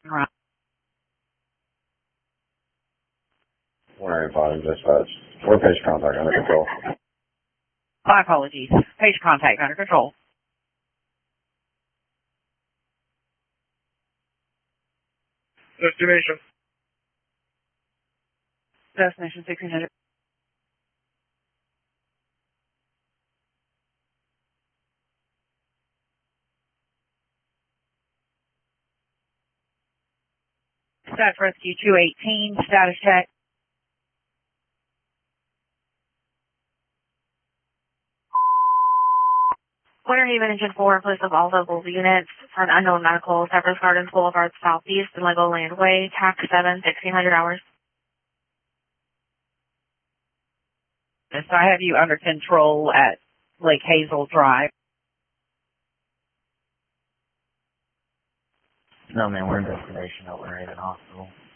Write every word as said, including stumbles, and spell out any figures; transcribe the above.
Right. one eighty-five, dispatch. We're patient contact under control. My apologies. Patient contact under control. Destination. Destination sixteen hundred. Status rescue two eighteen. Status check. Winter Haven Engine four, inclusive of all local units for an unknown medical, Cypress Gardens Boulevard Southeast and Legoland Way, tax seven, sixteen hundred hours. Yes, I have you under control at Lake Hazel Drive. No, man, we're in destination at Winter Haven Hospital.